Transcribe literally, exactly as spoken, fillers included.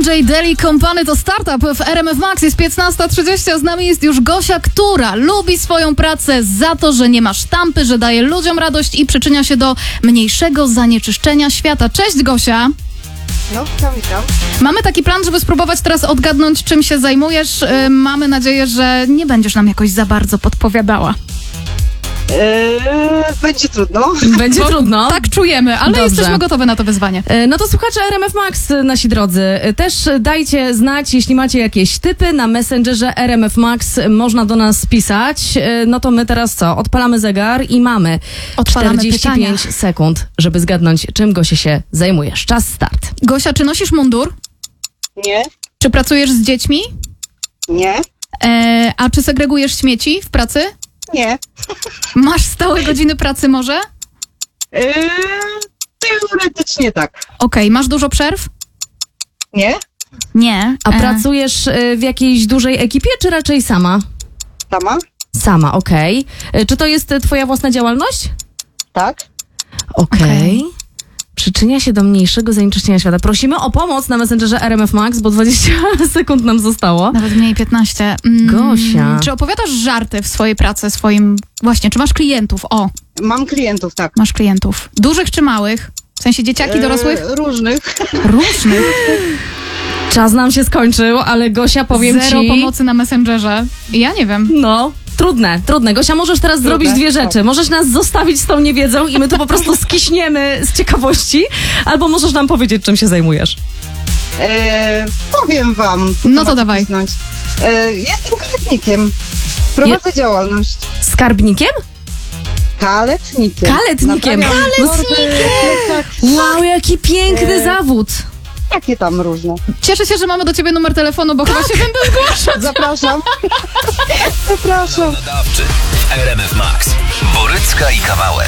J. Daily Company to startup w R M F Max. Jest piętnasta trzydzieści, a z nami jest już Gosia, która lubi swoją pracę za to, że nie ma sztampy, że daje ludziom radość i przyczynia się do mniejszego zanieczyszczenia świata. Cześć, Gosia! No, witam, witam. Mamy taki plan, żeby spróbować teraz odgadnąć, czym się zajmujesz. Yy, mamy nadzieję, że nie będziesz nam jakoś za bardzo podpowiadała. Eee, będzie trudno. Będzie Bo trudno. Tak czujemy, ale Dobrze. jesteśmy gotowe na to wyzwanie. E, No to słuchacze R M F Max, nasi drodzy, e, też dajcie znać, jeśli macie jakieś typy na Messengerze R M F Max, można do nas pisać. E, No to my teraz co? Odpalamy zegar i mamy Odpalamy czterdzieści pięć pytania. sekund, żeby zgadnąć, czym Gosia się zajmujesz. Czas start. Gosia, czy nosisz mundur? Nie, Czy pracujesz z dziećmi? nie, E, a czy segregujesz śmieci w pracy? nie. Masz stałe godziny pracy może? Eee, teoretycznie tak. Okej, masz dużo przerw? Nie, Nie. A E, pracujesz e, w jakiejś dużej ekipie, czy raczej sama? sama? Sama, okej. E, Czy to jest e, twoja własna działalność? Tak. Okej. Okej. Przyczynia się do mniejszego zanieczyszczenia świata. Prosimy o pomoc na Messengerze R M F Max, bo dwadzieścia sekund nam zostało. Nawet mniej piętnaście. Mm, Gosia. Czy opowiadasz żarty w swojej pracy, swoim... Właśnie, czy masz klientów? O, Mam klientów, tak. masz klientów. Dużych czy małych? W sensie dzieciaki, dorosłych? Eee, różnych. Różnych. Czas nam się skończył, ale Gosia, powiem Zero ci... pomocy na Messengerze. Ja nie wiem. No, trudne, trudne. Gosia, możesz teraz Trudne, zrobić dwie tak. rzeczy. Możesz nas zostawić z tą niewiedzą i my tu po prostu skiśniemy z ciekawości, albo możesz nam powiedzieć, czym się zajmujesz. Eee, powiem wam. co No to macie dawaj. pisnąć. Eee, jestem kaletnikiem. Prowadzę działalność. Skarbnikiem? Kaletnikiem. Kaletnikiem. Naprawiam torby, plecaki, Wow, jaki piękny Eee. zawód. takie tam różne. Cieszę się, że mamy do ciebie numer telefonu, bo chyba się będę zgłaszać. Zapraszam. Zapraszam. Nadawczy w R M F Max. Borycka i Kawałek.